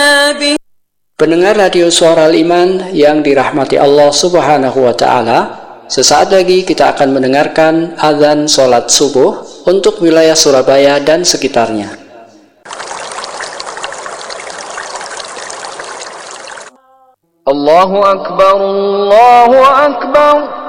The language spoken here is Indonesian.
به. Pendengar radio Suara Al-Iman yang dirahmati Allah Subhanahu wa Ta'ala, sesaat lagi kita akan mendengarkan azan sholat subuh untuk wilayah Surabaya dan sekitarnya. Allahu Akbar, Allahu Akbar.